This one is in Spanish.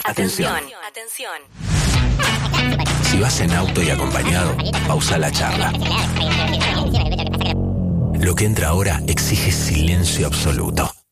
Atención. Si vas en auto y acompañado, pausa la charla. Lo que entra ahora exige silencio absoluto.